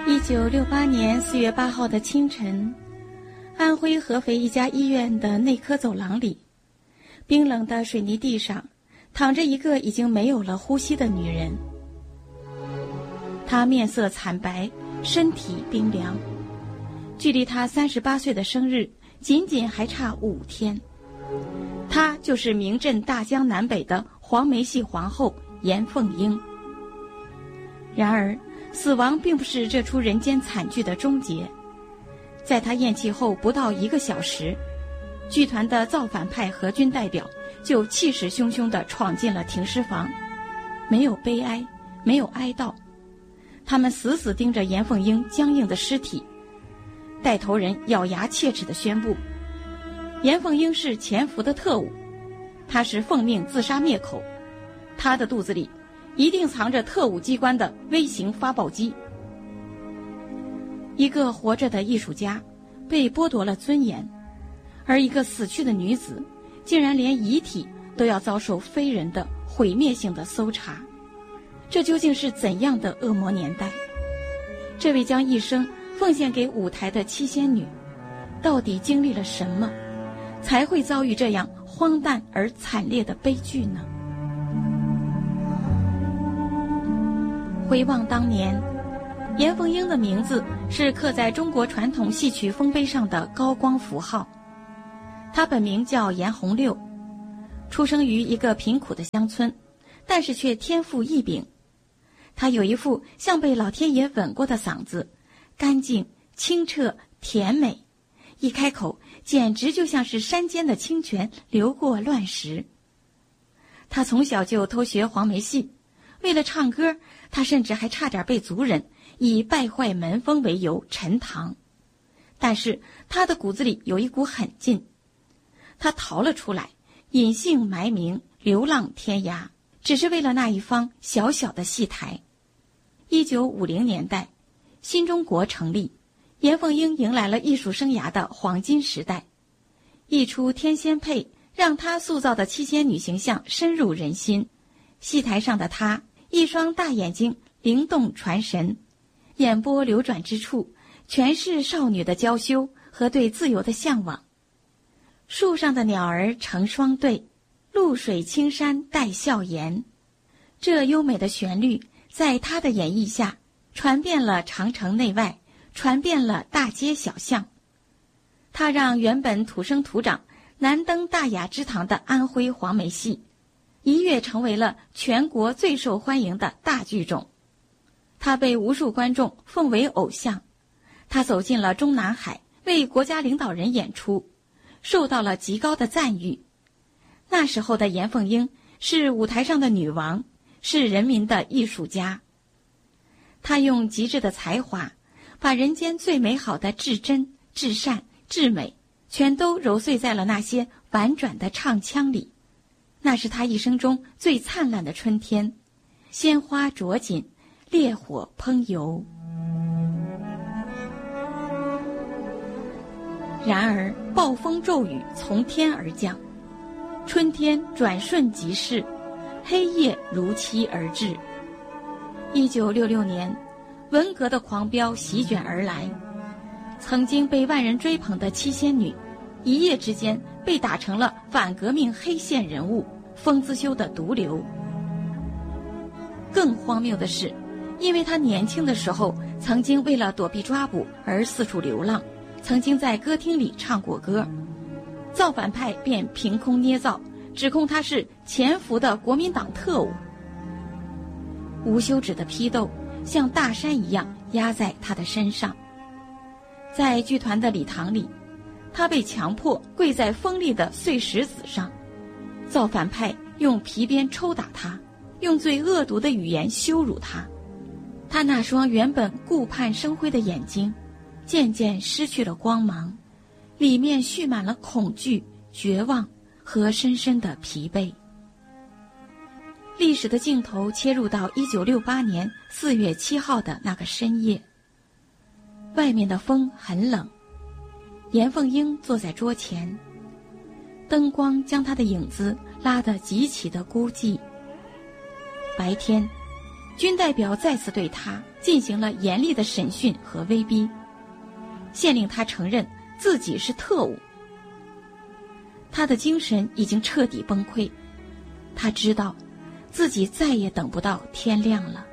1968年4月8号的清晨，安徽合肥一家医院的内科走廊里，冰冷的水泥地上躺着一个已经没有了呼吸的女人。她面色惨白，身体冰凉，距离她38岁的生日仅仅还差5天。她就是名震大江南北的黄梅戏皇后严凤英。然而死亡并不是这出人间惨剧的终结，在她咽气后不到1个小时，剧团的造反派和军代表就气势汹汹地闯进了停尸房，没有悲哀，没有哀悼，他们死死盯着严凤英僵硬的尸体。带头人咬牙切齿地宣布，严凤英是潜伏的特务，她是奉命自杀灭口，她的肚子里一定藏着特务机关的微型发报机。一个活着的艺术家被剥夺了尊严，而一个死去的女子竟然连遗体都要遭受非人的毁灭性的搜查。这究竟是怎样的恶魔年代？这位将一生奉献给舞台的七仙女到底经历了什么，才会遭遇这样荒诞而惨烈的悲剧呢？回望当年，严凤英的名字是刻在中国传统戏曲丰碑上的高光符号。她本名叫严红六，出生于一个贫苦的乡村，但是却天赋异禀。她有一副像被老天爷吻过的嗓子，干净、清澈、甜美，一开口简直就像是山间的清泉流过乱石。她从小就偷学黄梅戏，为了唱歌，她甚至还差点被族人以败坏门风为由沉塘。但是她的骨子里有一股狠劲，她逃了出来，隐姓埋名，流浪天涯，只是为了那一方小小的戏台。1950年代，新中国成立，严凤英迎来了艺术生涯的黄金时代。一出《天仙配》让她塑造的七仙女形象深入人心。戏台上的她，一双大眼睛灵动传神，眼波流转之处全是少女的娇羞和对自由的向往。树上的鸟儿成双对，露水青山带笑颜。这优美的旋律在她的演绎下传遍了长城内外，传遍了大街小巷。她让原本土生土长、难登大雅之堂的安徽黄梅戏一跃成为了全国最受欢迎的大剧种。她被无数观众奉为偶像，她走进了中南海，为国家领导人演出，受到了极高的赞誉。那时候的严凤英是舞台上的女王，是人民的艺术家。她用极致的才华，把人间最美好的至真、至善、至美全都揉碎在了那些婉转的唱腔里。那是她一生中最灿烂的春天，鲜花着锦，烈火烹油。然而暴风骤雨从天而降，春天转瞬即逝，黑夜如期而至。1966年，文革的狂飙席卷而来，曾经被万人追捧的七仙女，一夜之间被打成了反革命黑线人物，封资修的毒瘤。更荒谬的是，因为她年轻的时候曾经为了躲避抓捕而四处流浪，曾经在歌厅里唱过歌，造反派便凭空捏造，指控她是潜伏的国民党特务。无休止的批斗像大山一样压在她的身上。在剧团的礼堂里，她被强迫跪在锋利的碎石子上，造反派用皮鞭抽打她，用最恶毒的语言羞辱她。她那双原本顾盼生辉的眼睛渐渐失去了光芒，里面蓄满了恐惧、绝望和深深的疲惫。历史的镜头切入到1968年4月7号的那个深夜，外面的风很冷，严凤英坐在桌前，灯光将她的影子拉得极其的孤寂。白天，军代表再次对她进行了严厉的审讯和威逼，限令他承认自己是特务。他的精神已经彻底崩溃，他知道自己再也等不到天亮了。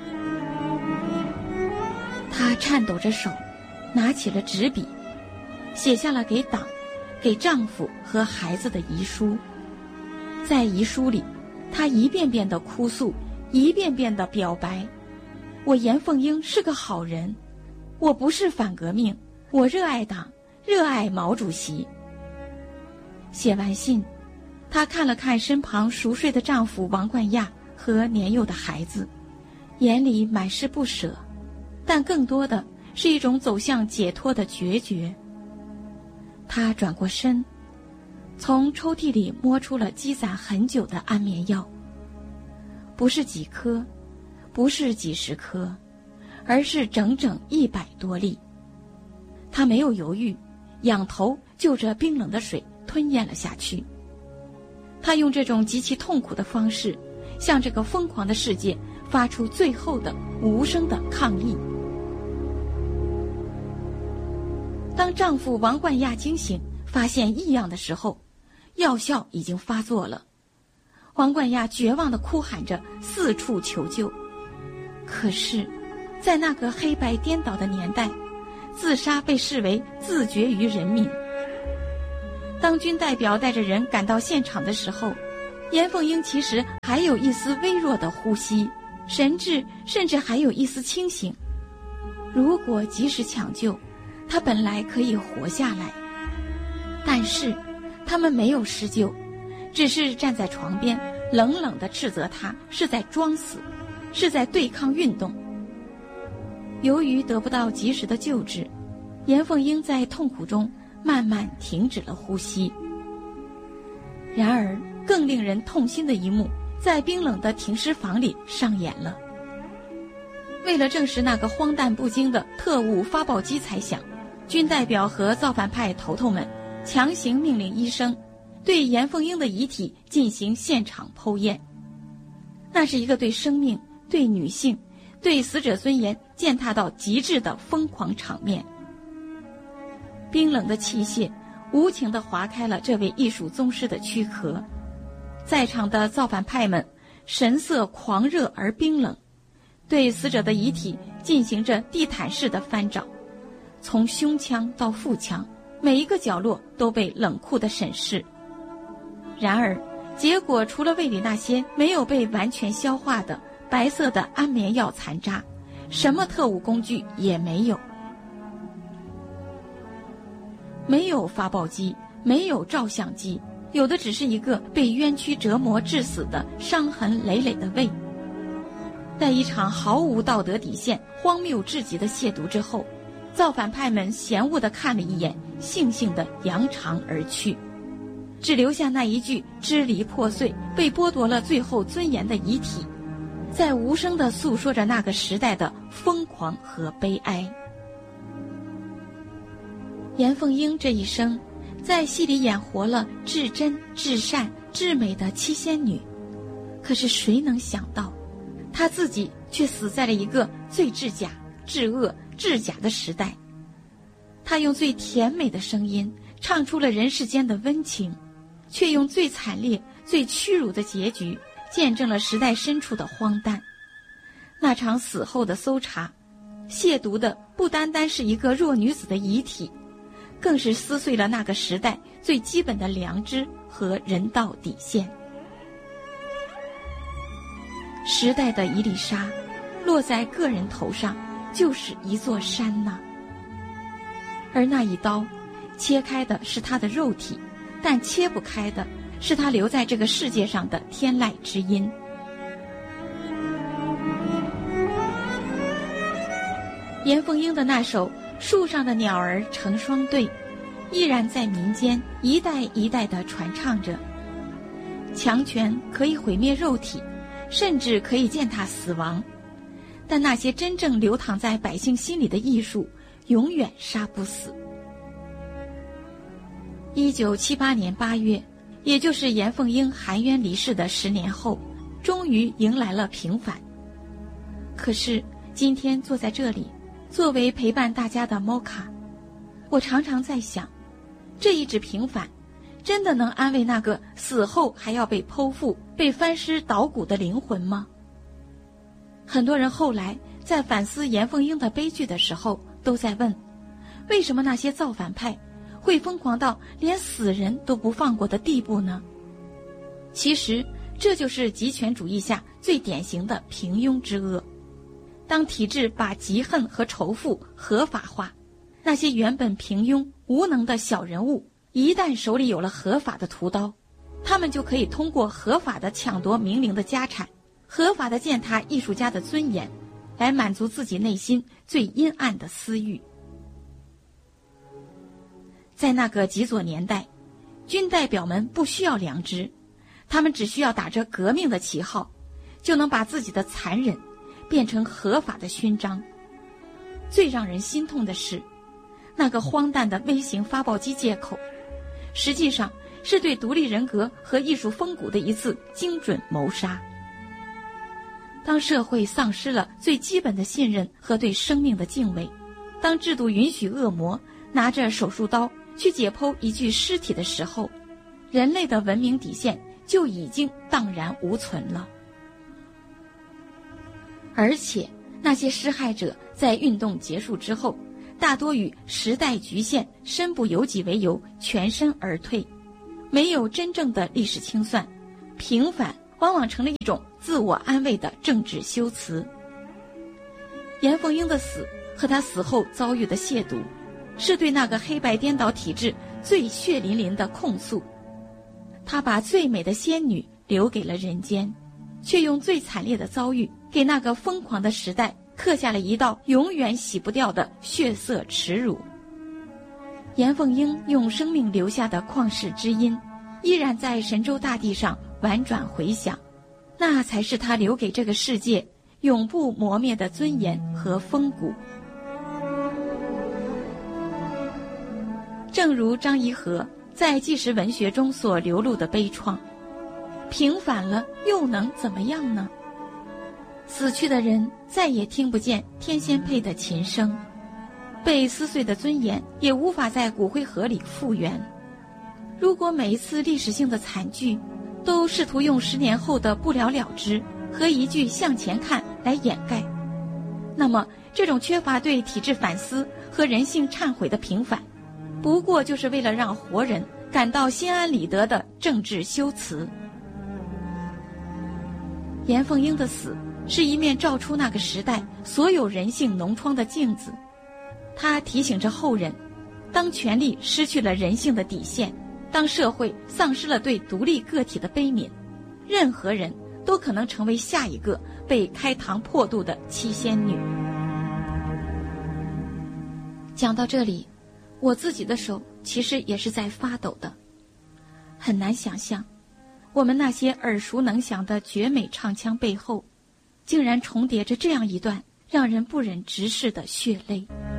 他颤抖着手，拿起了纸笔，写下了给党、给丈夫和孩子的遗书。在遗书里，他一遍遍地哭诉，一遍遍地表白：我严凤英是个好人，我不是反革命，我热爱党，热爱毛主席。写完信，她看了看身旁熟睡的丈夫王冠亚和年幼的孩子，眼里满是不舍，但更多的是一种走向解脱的决绝。她转过身，从抽屉里摸出了积攒很久的安眠药，不是几颗，不是几十颗，而是整整100多粒。她没有犹豫，仰头就着冰冷的水吞咽了下去。她用这种极其痛苦的方式，向这个疯狂的世界发出最后的无声的抗议。当丈夫王冠亚惊醒，发现异样的时候，药效已经发作了。王冠亚绝望地哭喊着，四处求救。可是，在那个黑白颠倒的年代，自杀被视为自绝于人民。当军代表带着人赶到现场的时候，严凤英其实还有一丝微弱的呼吸，神志甚至还有一丝清醒。如果及时抢救，她本来可以活下来。但是他们没有施救，只是站在床边冷冷地斥责她是在装死，是在对抗运动。由于得不到及时的救治，严凤英在痛苦中慢慢停止了呼吸。然而更令人痛心的一幕在冰冷的停尸房里上演了。为了证实那个荒诞不经的特务发报机猜想，军代表和造反派头头们强行命令医生对严凤英的遗体进行现场剖验。那是一个对生命、对女性、对死者尊严践踏到极致的疯狂场面。冰冷的器械无情地划开了这位艺术宗师的躯壳，在场的造反派们神色狂热而冰冷，对死者的遗体进行着地毯式的翻找，从胸腔到腹腔，每一个角落都被冷酷地审视。然而结果除了胃里那些没有被完全消化的白色的安眠药残渣，什么特务工具也没有。没有发报机，没有照相机，有的只是一个被冤屈折磨致死的伤痕累累的胃。在一场毫无道德底线、荒谬至极的亵渎之后，造反派们嫌恶地看了一眼，悻悻地扬长而去，只留下那一具支离破碎、被剥夺了最后尊严的遗体，在无声地诉说着那个时代的疯狂和悲哀。严凤英这一生在戏里演活了至真、至善、至美的七仙女，可是谁能想到，她自己却死在了一个最至假、至恶、至假的时代。她用最甜美的声音唱出了人世间的温情，却用最惨烈、最屈辱的结局见证了时代深处的荒诞。那场死后的搜查，亵渎的不单单是一个弱女子的遗体，更是撕碎了那个时代最基本的良知和人道底线。时代的一粒沙落在个人头上，就是一座山呐。而那一刀切开的是他的肉体，但切不开的是他留在这个世界上的天籁之音。严凤英的那首树上的鸟儿成双对，依然在民间一代一代地传唱着。强权可以毁灭肉体，甚至可以践踏死亡，但那些真正流淌在百姓心里的艺术，永远杀不死。1978年8月，也就是严凤英含冤离世的10年后，终于迎来了平反。可是今天坐在这里，作为陪伴大家的摩卡，我常常在想，这一纸平反真的能安慰那个死后还要被剖腹、被翻尸捣骨的灵魂吗？很多人后来在反思严凤英的悲剧的时候，都在问，为什么那些造反派会疯狂到连死人都不放过的地步呢？其实这就是极权主义下最典型的平庸之恶。当体制把嫉恨和仇富合法化，那些原本平庸无能的小人物，一旦手里有了合法的屠刀，他们就可以通过合法的抢夺名伶的家产，合法的践踏艺术家的尊严，来满足自己内心最阴暗的私欲。在那个极左年代，军代表们不需要良知，他们只需要打着革命的旗号，就能把自己的残忍变成合法的勋章。最让人心痛的是，那个荒诞的微型发报机借口，实际上是对独立人格和艺术风骨的一次精准谋杀。当社会丧失了最基本的信任和对生命的敬畏，当制度允许恶魔拿着手术刀去解剖一具尸体的时候，人类的文明底线就已经荡然无存了。而且那些施害者在运动结束之后，大多以时代局限、身不由己为由全身而退，没有真正的历史清算，平反往往成了一种自我安慰的政治修辞。严凤英的死和她死后遭遇的亵渎，是对那个黑白颠倒体制最血淋淋的控诉。她把最美的仙女留给了人间，却用最惨烈的遭遇给那个疯狂的时代刻下了一道永远洗不掉的血色耻辱。严凤英用生命留下的旷世之音，依然在神州大地上婉转回响，那才是她留给这个世界永不磨灭的尊严和风骨。正如张颐和在纪实文学中所流露的悲怆，平反了又能怎么样呢？死去的人再也听不见天仙配的琴声，被撕碎的尊严也无法在骨灰盒里复原。如果每一次历史性的惨剧都试图用10年后的不了了之和一句向前看来掩盖，那么这种缺乏对体制反思和人性忏悔的平反，不过就是为了让活人感到心安理得的政治修辞。严凤英的死是一面照出那个时代所有人性脓疮的镜子，它提醒着后人，当权力失去了人性的底线，当社会丧失了对独立个体的悲悯，任何人都可能成为下一个被开膛破肚的七仙女。讲到这里，我自己的手其实也是在发抖的，很难想象我们那些耳熟能详的绝美唱腔背后，竟然重叠着这样一段让人不忍直视的血泪。